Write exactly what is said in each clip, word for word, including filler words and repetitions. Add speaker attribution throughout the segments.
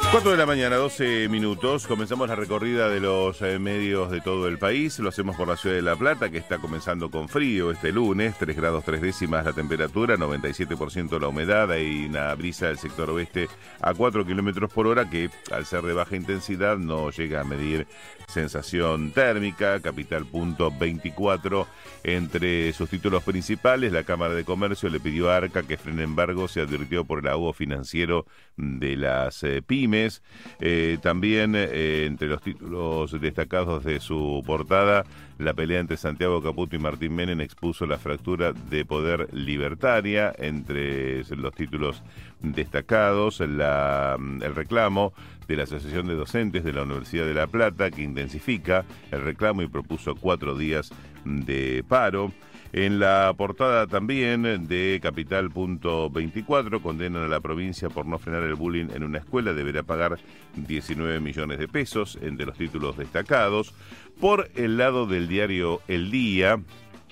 Speaker 1: cuatro de la mañana, doce minutos. Comenzamos la recorrida de los eh, medios de todo el país. Lo hacemos por la ciudad de La Plata, que está comenzando con frío este lunes. tres grados tres décimas la temperatura, noventa y siete por ciento la humedad. Hay una brisa del sector oeste a cuatro kilómetros por hora que, al ser de baja intensidad, no llega a medir sensación térmica. Capital punto veinticuatro. Entre sus títulos principales, la Cámara de Comercio le pidió a Arca que frene embargo. Se advirtió por el ahogo financiero de las eh, pymes. Eh, también eh, entre los títulos destacados de su portada, la pelea entre Santiago Caputo y Martín Menem expuso la fractura de poder libertaria. Entre los títulos destacados, la, el reclamo de la Asociación de Docentes de la Universidad de La Plata, que intensifica el reclamo y propuso cuatro días de paro. En la portada también de Capital punto veinticuatro, condenan a la provincia por no frenar el bullying en una escuela, deberá pagar diecinueve millones de pesos, entre los títulos destacados. Por el lado del diario El Día,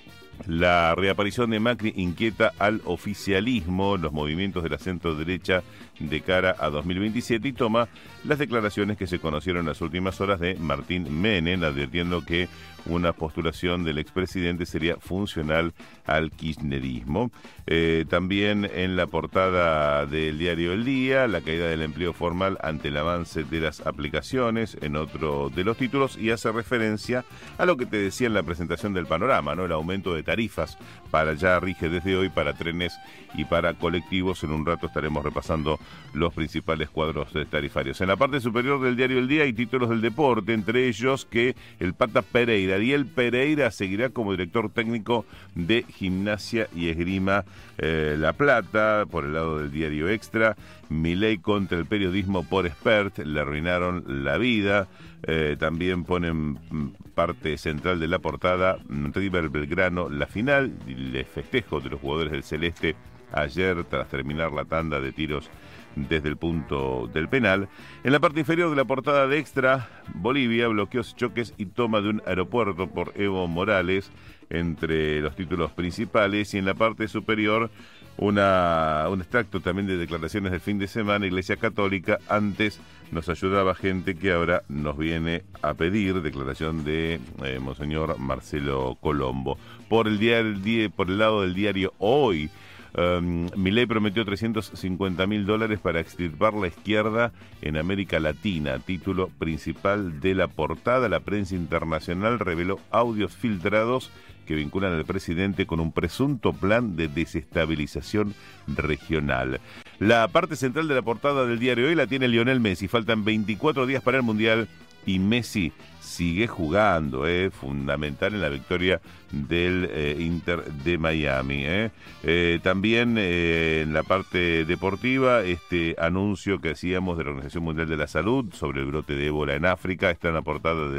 Speaker 1: la reaparición de Macri inquieta al oficialismo, los movimientos de la centro-derecha de cara a dos mil veintisiete, y toma las declaraciones que se conocieron en las últimas horas de Martín Menem, advirtiendo que una postulación del expresidente sería funcional al kirchnerismo. Eh, también en la portada del diario El Día, la caída del empleo formal ante el avance de las aplicaciones, en otro de los títulos, y hace referencia a lo que te decía en la presentación del panorama, ¿no? El aumento de tarifas para ya rige desde hoy para trenes y para colectivos. En un rato estaremos repasando los principales cuadros tarifarios. En la parte superior del diario El Día hay títulos del deporte, entre ellos que el Pata Pereira, Ariel Pereira, seguirá como director técnico de Gimnasia y Esgrima eh, La Plata. Por el lado del diario Extra, Milei contra el periodismo por expert, le arruinaron la vida. Eh, también ponen parte central de la portada River Belgrano, la final, el festejo de los jugadores del Celeste ayer tras terminar la tanda de tiros desde el punto del penal. En la parte inferior de la portada de Extra, Bolivia, bloqueos, choques y toma de un aeropuerto por Evo Morales, entre los títulos principales. Y en la parte superior, una, un extracto también de declaraciones del fin de semana. Iglesia Católica, antes nos ayudaba gente que ahora nos viene a pedir. Declaración de eh, Monseñor Marcelo Colombo. Por el, diario, por el lado del diario Hoy, Um, Milei prometió trescientos cincuenta mil dólares para extirpar la izquierda en América Latina. Título principal de la portada. La prensa internacional reveló audios filtrados que vinculan al presidente con un presunto plan de desestabilización regional. La parte central de la portada del diario Hoy la tiene Lionel Messi. Faltan veinticuatro días para el Mundial y Messi sigue jugando, eh, fundamental en la victoria del eh, Inter de Miami. Eh. Eh, también eh, en la parte deportiva, este anuncio que hacíamos de la Organización Mundial de la Salud sobre el brote de ébola en África está en la portada de